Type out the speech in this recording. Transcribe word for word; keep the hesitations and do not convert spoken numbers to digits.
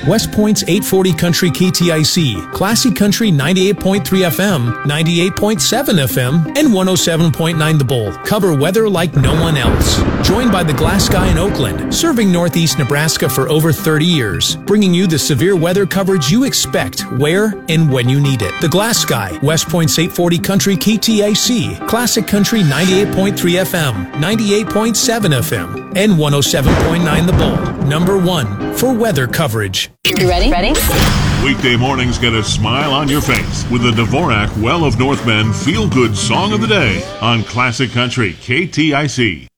West Point's eight forty Country K T I C, Classic Country ninety-eight point three F M, ninety-eight point seven F M, and one oh seven point nine The Bull cover weather like no one else. Joined by the Glass Sky in Oakland, serving Northeast Nebraska for over thirty years, bringing you the severe weather coverage you expect, where, and when you need it. The Glass Sky, West Point's eight forty Country K T I C, Classic Country ninety-eight point three F M, ninety-eight point seven F M, and one oh seven point nine The Bull. Number one for weather coverage. You ready? Ready? Weekday mornings get a smile on your face with the Dvorak Well of North Bend Feel Good Song of the Day on Classic Country K T I C.